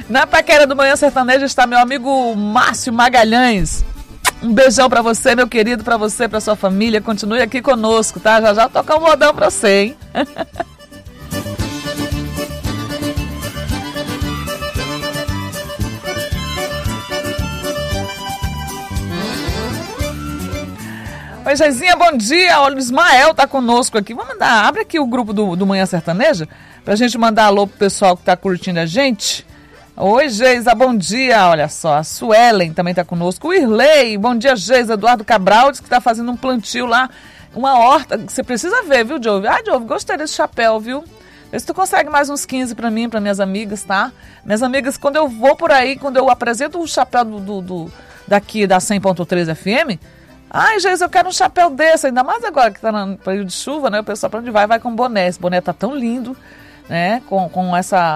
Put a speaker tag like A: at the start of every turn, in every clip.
A: Na paquera do Manhã Sertaneja está meu amigo Márcio Magalhães. Um beijão pra você, meu querido, pra você, pra sua família. Continue aqui conosco, tá? Já já vou tocar um modão pra você, hein? Oi, Geizinha, bom dia. Olha, o Ismael tá conosco aqui. Vamos mandar, abre aqui o grupo do Manhã Sertaneja pra gente mandar alô pro pessoal que tá curtindo a gente. Oi, Geisa, bom dia. Olha só, a Suelen também tá conosco. O Irley, bom dia, Geisa. Eduardo Cabral diz que tá fazendo um plantio lá, uma horta. Você precisa ver, viu, Jove? Ah, Jove, gostei desse chapéu, viu? Vê se tu consegue mais uns 15 pra mim, pra minhas amigas, tá? Minhas amigas, quando eu vou por aí, quando eu apresento o chapéu daqui da 100.3 FM... Ai, Geisa, eu quero um chapéu desse, ainda mais agora que tá no período de chuva, né? O pessoal pra onde vai com boné. Esse boné tá tão lindo, né? Com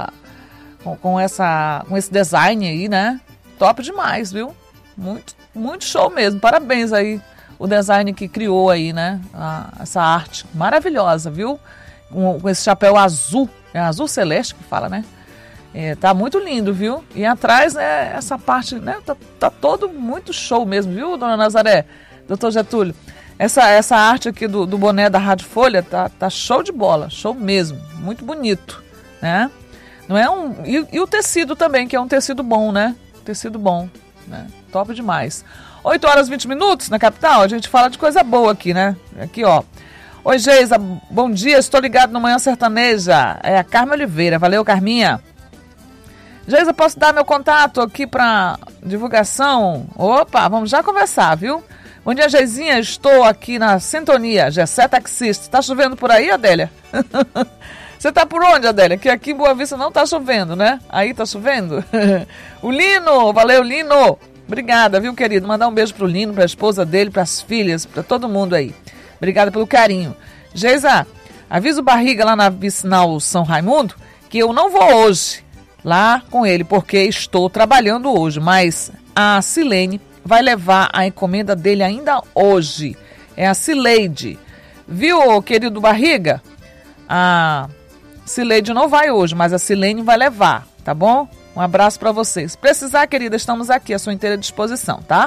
A: esse design aí, né? Top demais, viu? Muito, muito show mesmo. Parabéns aí, o design que criou aí, né? Essa arte maravilhosa, viu? Com esse chapéu azul, é azul celeste que fala, né? Tá muito lindo, viu? E atrás, né, essa parte, né? Tá todo muito show mesmo, viu, dona Nazaré? Doutor Getúlio, essa arte aqui do boné da Rádio Folha tá show de bola, show mesmo, muito bonito, né? Não é e o tecido também, que é um tecido bom, né? Tecido bom, né? Top demais. 8 horas e 20 minutos na capital, a gente fala de coisa boa aqui, né? Aqui, ó. Oi, Geisa, bom dia, estou ligado no Manhã Sertaneja. É a Carmen Oliveira, valeu, Carminha. Geisa, posso dar meu contato aqui para divulgação? Opa, vamos já conversar, viu? Bom dia, Geizinha, estou aqui na sintonia, Gessé Taxista. Tá chovendo por aí, Adélia? Você tá por onde, Adélia? Que aqui em Boa Vista não tá chovendo, né? Aí tá chovendo? O Lino, valeu, Lino. Obrigada, viu, querido? Mandar um beijo pro Lino, pra esposa dele, pras filhas, pra todo mundo aí. Obrigada pelo carinho. Geisa, avisa o Barriga lá na Vicinal São Raimundo que eu não vou hoje lá com ele, porque estou trabalhando hoje, mas a Silene vai levar a encomenda dele ainda hoje. É a Cileide. Viu, querido Barriga? A Cileide não vai hoje, mas a Silene vai levar, tá bom? Um abraço para vocês. Se precisar, querida, estamos aqui à sua inteira disposição, tá?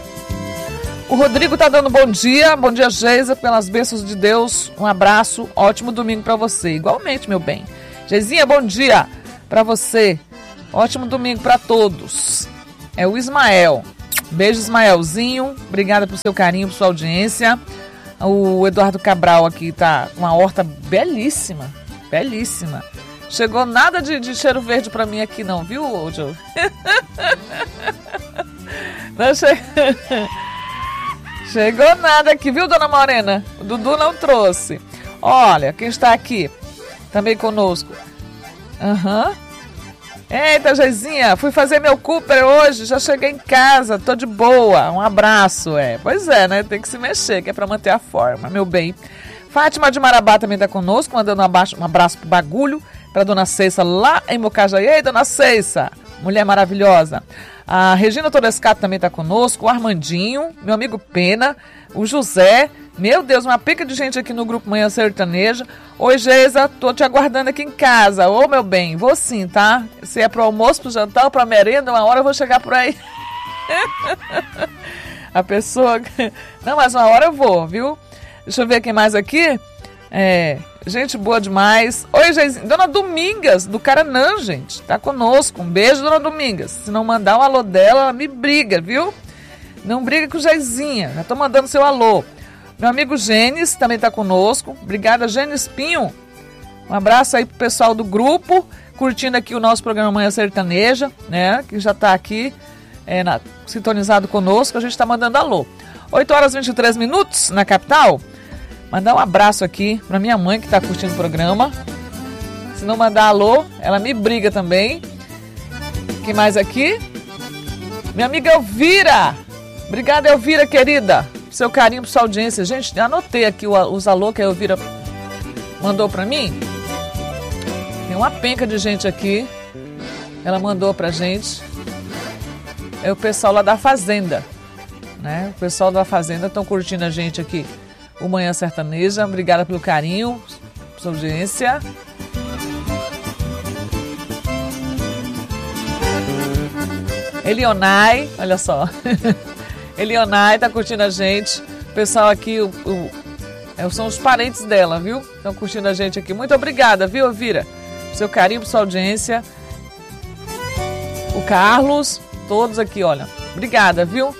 A: O Rodrigo tá dando bom dia. Bom dia, Geisa, pelas bênçãos de Deus. Um abraço, ótimo domingo para você. Igualmente, meu bem. Geizinha, bom dia para você. Ótimo domingo para todos. É o Ismael. Beijo, Ismaelzinho. Obrigada pelo seu carinho, por sua audiência. O Eduardo Cabral aqui tá com uma horta belíssima. Belíssima. Chegou nada de cheiro verde pra mim aqui não, viu, Joe? Não chegou nada aqui, viu, dona Morena? O Dudu não trouxe. Olha, quem está aqui também conosco. Eita, Geizinha, fui fazer meu Cooper hoje, já cheguei em casa, tô de boa, um abraço, Pois é, né, tem que se mexer, que é pra manter a forma, meu bem. Fátima de Marabá também tá conosco, mandando um abraço pro Bagulho, pra dona Ceissa lá em Mocajaí. Ei, dona Ceissa, mulher maravilhosa. A Regina Torescato também tá conosco, o Armandinho, meu amigo Pena, o José. Meu Deus, uma pica de gente aqui no Grupo Manhã Sertaneja. Oi, Geisa, tô te aguardando aqui em casa. Ô, meu bem, vou sim, tá? Se é pro almoço, pro jantar ou pra merenda, uma hora eu vou chegar por aí. A pessoa... Não, mas uma hora eu vou, viu? Deixa eu ver quem mais aqui. Gente boa demais. Oi, Geizinha. Dona Domingas, do Caranã, gente. Tá conosco. Um beijo, dona Domingas. Se não mandar um alô dela, ela me briga, viu? Não briga com Geizinha. Já tô mandando seu alô. Meu amigo Gênesis também está conosco. Obrigada, Gênesis Pinho. Um abraço aí pro pessoal do grupo, curtindo aqui o nosso programa Manhã Sertaneja, né? Que já está aqui sintonizado conosco. A gente está mandando alô. 8 horas e 23 minutos na capital. Mandar um abraço aqui para minha mãe que está curtindo o programa. Se não mandar alô, ela me briga também. Quem mais aqui? Minha amiga Elvira. Obrigada, Elvira, querida. Seu carinho, por sua audiência. Gente, anotei aqui os alô que a Elvira mandou pra mim. Tem uma penca de gente aqui. Ela mandou pra gente. É o pessoal lá da Fazenda, né? O pessoal da Fazenda estão curtindo a gente aqui. O Manhã Sertaneja. Obrigada pelo carinho, por sua audiência. Elionai, olha só. Elionai tá curtindo a gente. O pessoal aqui, são os parentes dela, viu? Estão curtindo a gente aqui. Muito obrigada, viu, Elvira? Por seu carinho, por sua audiência. O Carlos, todos aqui, olha. Obrigada, viu?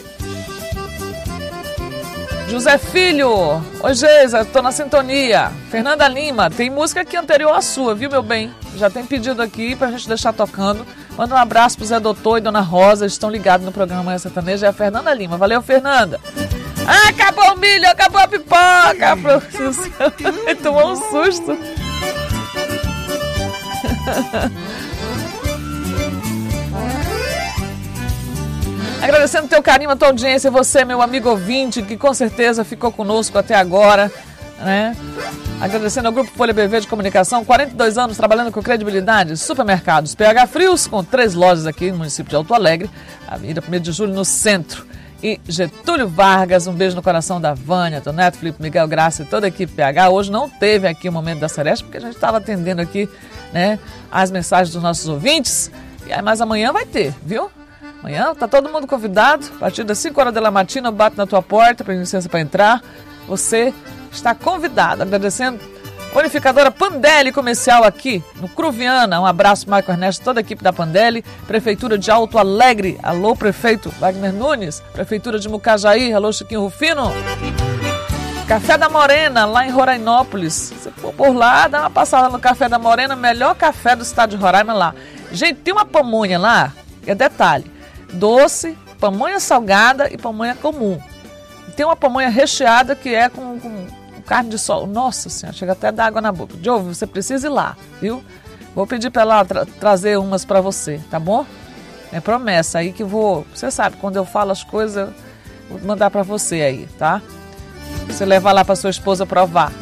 A: José Filho, oi Geisa, tô na sintonia. Fernanda Lima, tem música aqui anterior à sua, viu, meu bem? Já tem pedido aqui pra gente deixar tocando. Manda um abraço pro Zé Doutor e Dona Rosa, eles estão ligados no programa Manhã Sertaneja. É a Fernanda Lima, valeu, Fernanda. Ah, acabou o milho, acabou a pipoca. Tomou um susto. Agradecendo o teu carinho, a tua audiência, você, meu amigo ouvinte, que com certeza ficou conosco até agora, né? Agradecendo ao Grupo Folha BV de Comunicação, 42 anos trabalhando com credibilidade, supermercados PH Frios, com 3 lojas aqui no município de Alto Alegre, Avenida 1º de Julho no centro. E Getúlio Vargas, um beijo no coração da Vânia, do Neto, Felipe, Miguel, Graça e toda a equipe PH. Hoje não teve aqui o Momento da Seresta, porque a gente estava atendendo aqui, né, as mensagens dos nossos ouvintes. E aí, mas amanhã vai ter, viu? Amanhã tá todo mundo convidado, a partir das 5 horas da matina, eu bato na tua porta, pedindo licença para entrar. Você está convidado. Agradecendo a Unificadora Pandelli Comercial aqui no Cruviana. Um abraço, Marco Ernesto, toda a equipe da Pandelli. Prefeitura de Alto Alegre, alô, prefeito Wagner Nunes. Prefeitura de Mucajaí, alô, Chiquinho Rufino. Café da Morena, lá em Rorainópolis. Se for por lá, dá uma passada no Café da Morena, melhor café do estado de Roraima lá. Gente, tem uma pamonha lá, é detalhe. Doce, pamonha salgada e pamonha comum. E tem uma pamonha recheada que é com carne de sol. Nossa Senhora, chega até dar água na boca. Diogo, você precisa ir lá, viu? Vou pedir para ela trazer umas para você, tá bom? É promessa aí que vou... Você sabe, quando eu falo as coisas, eu vou mandar para você aí, tá? Você levar lá para sua esposa provar.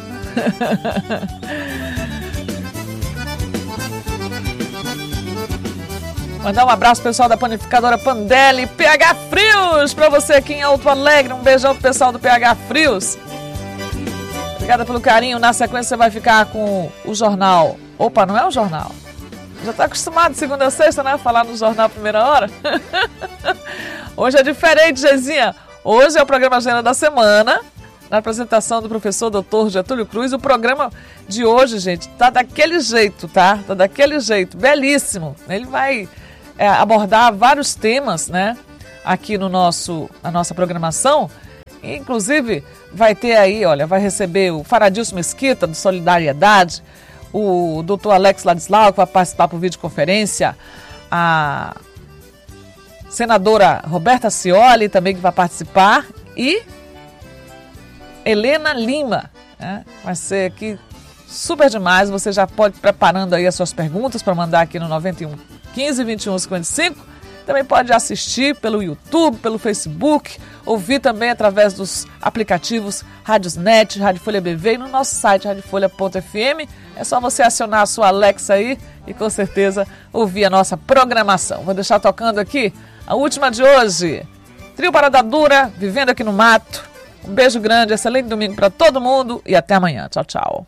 A: Mandar um abraço pessoal da Panificadora Pandelli, PH Frios, para você aqui em Alto Alegre. Um beijão pro pessoal do PH Frios. Obrigada pelo carinho. Na sequência você vai ficar com o jornal. Opa, não é o jornal. Já tá acostumado segunda a sexta, né? Falar no jornal primeira hora. Hoje é diferente, Geizinha. Hoje é o programa Agenda da Semana, na apresentação do professor Dr. Getúlio Cruz. O programa de hoje, gente, tá daquele jeito, tá? Tá daquele jeito, belíssimo. Ele vai abordar vários temas, né? Aqui na nossa programação. Inclusive, vai ter aí, olha, vai receber o Faradilson Mesquita, do Solidariedade, o Dr. Alex Ladislau, que vai participar por videoconferência, a senadora Roberta Cioli, também que vai participar, e Helena Lima, né? Vai ser aqui super demais. Você já pode ir preparando aí as suas perguntas para mandar aqui no 91 15 21 55. Também pode assistir pelo YouTube, pelo Facebook, ouvir também através dos aplicativos Rádiosnet, Rádio Folha BV e no nosso site radiofolha.fm. É só você acionar a sua Alexa aí e com certeza ouvir a nossa programação. Vou deixar tocando aqui a última de hoje. Trio Parada Dura, Vivendo Aqui no Mato. Um beijo grande, excelente domingo para todo mundo e até amanhã. Tchau, tchau.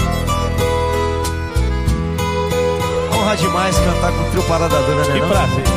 B: Honra demais cantar com o Trio Parada Dura, né?
C: Que prazer.